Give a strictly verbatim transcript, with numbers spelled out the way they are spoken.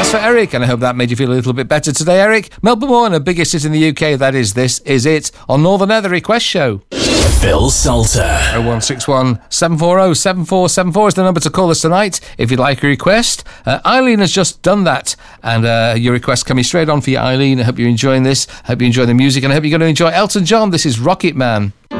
for Eric, and I hope that made you feel a little bit better today, Eric. Melbourne Moore, the biggest hit in the U K, that is This Is It, on Northern Air, the request show. Phil Salter. oh one six one, seven four oh, seven four seven four is the number to call us tonight if you'd like a request. Uh, Eileen has just done that, and uh, your request coming straight on for you, Eileen. I hope you're enjoying this. I hope you enjoy the music, and I hope you're going to enjoy Elton John. This is Rocket Man.